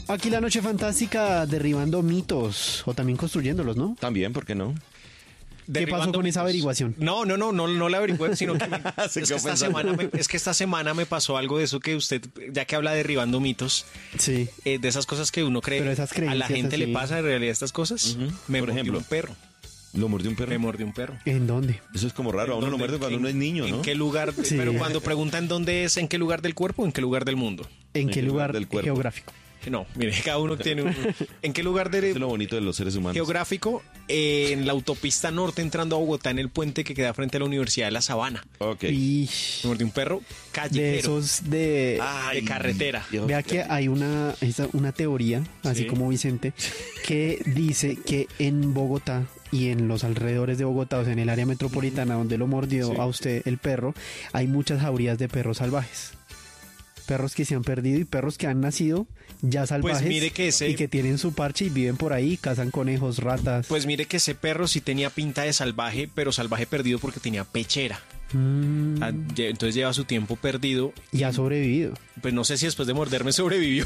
Aquí la noche fantástica derribando mitos o también construyéndolos, ¿no? También, ¿por qué no? ¿Qué pasó con esa averiguación? No la averigüé, sino que Se es, quedó pensando. que esta semana me pasó algo de eso que usted, ya que habla de derribando mitos, Sí. de esas cosas que uno cree, Pero esas a la creencias gente le así. pasa en realidad estas cosas. Ujú. Me Por mordió ejemplo. un perro. ¿Lo mordió un perro? Me mordió un perro. ¿En dónde? Eso es como raro, a uno lo ¿Dónde? muerde cuando uno es niño, ¿no? ¿En qué lugar? Sí. Pero cuando preguntan dónde es, ¿en qué lugar del cuerpo o en qué lugar del mundo? ¿En qué lugar del cuerpo? geográfico? No, mire, cada uno tiene un... ¿En qué lugar Eso es lo bonito de los seres humanos. geográfico? En la autopista norte entrando a Bogotá, en el puente que queda frente a la Universidad de La Sabana. Ok. Y Me mordió un perro de callejero, esos de... de carretera. Dios. Vea que hay una teoría, así Sí. como Vicente, que dice que en Bogotá y en los alrededores de Bogotá, o sea, en el área metropolitana donde lo mordió Sí. a usted el perro, hay muchas jaurías de perros salvajes. Perros que se han perdido y perros que han nacido ya salvajes mire que ese- y que tienen su parche y viven por ahí, cazan conejos, ratas. Pues mire que ese perro sí tenía pinta de salvaje, pero salvaje perdido porque tenía pechera. Mm, Entonces lleva su tiempo perdido. y ha sobrevivido. Pues no sé si después de morderme sobrevivió,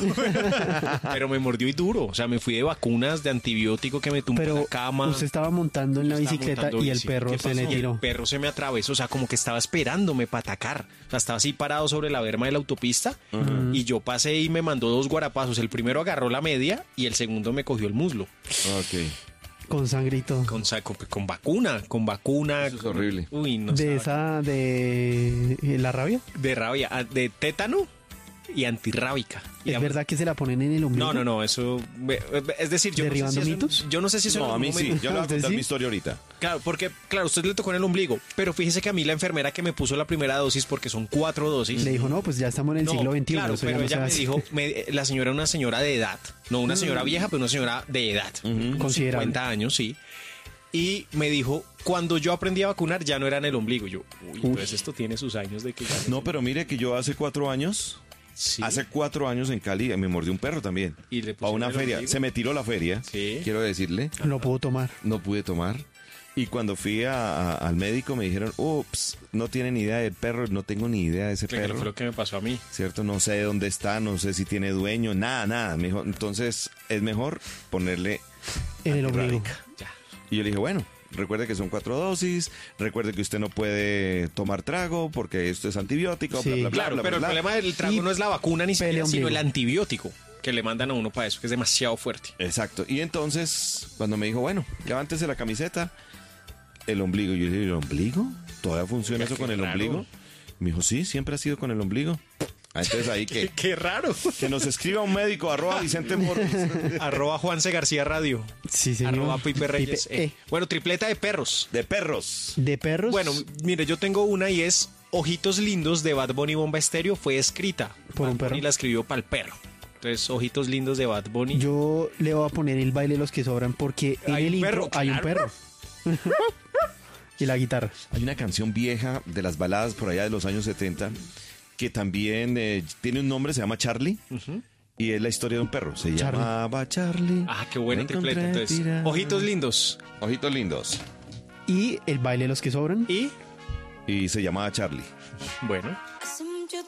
pero me mordió y duro. O sea, me fui de vacunas, de antibiótico que me tumbó en Pero la cama. usted estaba montando en la Estaba bicicleta montando y el bici. perro ¿Qué se le pasó? tiró. El perro se me atravesó, o sea, como que estaba esperándome para atacar. O sea, estaba así parado sobre la berma de la autopista y yo pasé y me mandó 2 guarapazos. El primero agarró la media y el segundo me cogió el muslo. Ok. Con sangre y todo. Con vacuna. Eso es horrible. Uy, no De estaba- de la rabia. de rabia, de tétano y antirrábica. Y ¿Es verdad que se la ponen en el ombligo? No, eso... Es decir, yo no sé ¿Derribando si eso- mitos? yo no sé si eso en No, a algún mí sí. momento- Yo le voy a ¿Usted contar sí? mi historia ahorita. Claro, porque, claro, usted le tocó en el ombligo, pero fíjese que a mí la enfermera que me puso la primera dosis, porque son 4 dosis... Le dijo, no, pues ya estamos en el No, siglo XXI. claro, eso ya pero no se ella me hace. dijo, la señora era una señora de edad, no una señora vieja, pero una señora de edad, unos Considerable. 50 años, sí. Y me dijo, cuando yo aprendí a vacunar ya no era en el ombligo. Yo, uy, entonces esto tiene sus años de que ya No, pero mire que yo hace 4 años, Sí. hace 4 años en Cali me mordió un perro también. Y le a pusieron una el feria. ombligo. Se me tiró la feria, Sí. quiero decirle. No puedo tomar. No pude tomar. Y cuando fui al médico me dijeron, ups, no tiene ni idea del perro, no tengo ni idea de ese Claro, perro. fue lo que me pasó a mí. ¿Cierto? No sé dónde está, no sé si tiene dueño, nada. Me dijo, entonces es mejor ponerle En el ombligo. antirrábica. Ya. Y yo le dije, bueno, recuerde que son 4 dosis, recuerde que usted no puede tomar trago porque esto es antibiótico, Sí. bla, bla, bla, Claro, bla, pero bla, el bla. problema del trago Y no es la vacuna ni siquiera, pele sino el ombligo. antibiótico que le mandan a uno para eso, que es demasiado fuerte. Exacto. Y entonces, cuando me dijo, bueno, levántese la camiseta, el ombligo. Yo le dije, ¿el ombligo? ¿Todavía funciona Oiga, eso con qué el raro. ombligo? Me dijo, sí, siempre ha sido con el ombligo. Ah, entonces ahí Qué raro. que nos escriba un médico, @Vicente Moros. Arroba Juanse García Radio. Sí, señor. Arroba Pipe Reyes. Pipe, Bueno, tripleta de perros. De perros. De perros. Bueno, mire, yo tengo una y es Ojitos Lindos de Bad Bunny Bomba Estéreo. Fue escrita ¿Por un Bad perro? Bunny la escribió para el perro. Entonces, Ojitos Lindos de Bad Bunny. yo le voy a poner el baile de los que sobran porque en ¿Hay el un intro perro? hay un Claro. perro. Y la guitarra. Hay una canción vieja de las baladas por allá de los años 70 que también tiene un nombre, se llama Charlie. Y es la historia de un perro. Se Charlie. llamaba Charlie. Ah, qué buena Me tripleta. encontré Entonces, tirado. Ojitos Lindos. Ojitos lindos. Y el baile de los que sobran. Y, Y se llamaba Charlie. bueno,